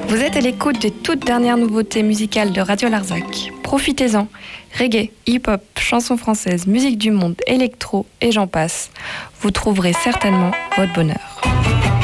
Vous êtes à l'écoute des toutes dernières nouveautés musicales de Radio Larzac. Profitez-en. Reggae, hip-hop, chansons françaises, musique du monde, électro et j'en passe. Vous trouverez certainement votre bonheur.